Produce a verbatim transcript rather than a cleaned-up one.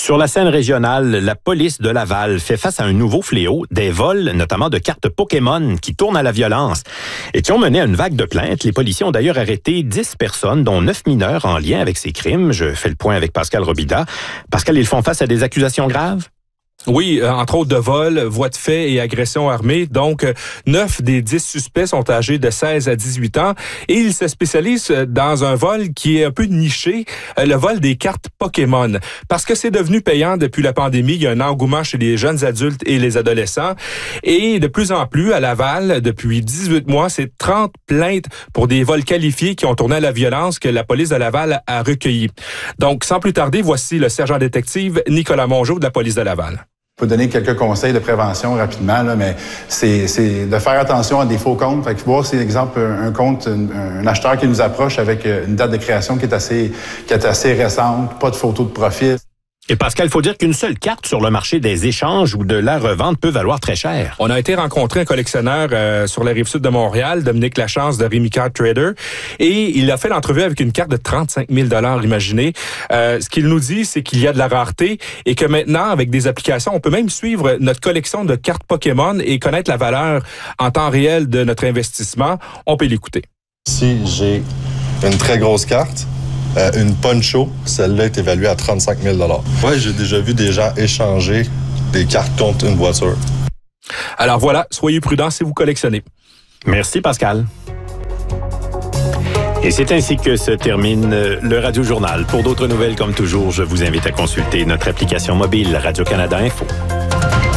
Sur la scène régionale, la police de Laval fait face à un nouveau fléau, des vols, notamment de cartes Pokémon, qui tournent à la violence et qui ont mené à une vague de plaintes. Les policiers ont d'ailleurs arrêté dix personnes, dont neuf mineurs en lien avec ces crimes. Je fais le point avec Pascal Robida. Pascal, ils font face à des accusations graves? Oui, euh, entre autres de vol, voies de fait et agression armée. Donc, euh, neuf des dix suspects sont âgés de seize à dix-huit ans et ils se spécialisent dans un vol qui est un peu niché, euh, le vol des cartes Pokémon. Parce que c'est devenu payant depuis la pandémie, il y a un engouement chez les jeunes adultes et les adolescents. Et de plus en plus, à Laval, depuis dix-huit mois, c'est trente plaintes pour des vols qualifiés qui ont tourné à la violence que la police de Laval a recueillis. Donc, sans plus tarder, voici le sergent détective Nicolas Mongeau de la police de Laval. Je peux donner quelques conseils de prévention rapidement, là, mais c'est, c'est de faire attention à des faux comptes. Fait que voir, c'est exemple un, un compte, un, un acheteur qui nous approche avec une date de création qui est assez, qui est assez récente, pas de photo de profil. Et Pascal, il faut dire qu'une seule carte sur le marché des échanges ou de la revente peut valoir très cher. On a été rencontrer un collectionneur euh, sur la Rive-Sud de Montréal, Dominique Lachance de Rémi Card Trader, et il a fait l'entrevue avec une carte de trente-cinq mille dollars, imaginez. Euh, ce qu'il nous dit, c'est qu'il y a de la rareté et que maintenant, avec des applications, on peut même suivre notre collection de cartes Pokémon et connaître la valeur en temps réel de notre investissement. On peut l'écouter. Si j'ai une très grosse carte, Euh, une Poncho, celle-là est évaluée à trente-cinq mille dollars. Ouais, j'ai déjà vu des gens échanger des cartes contre une voiture. Alors voilà, soyez prudents si vous collectionnez. Merci Pascal. Et c'est ainsi que se termine le Radio Journal. Pour d'autres nouvelles, comme toujours, je vous invite à consulter notre application mobile Radio-Canada Info.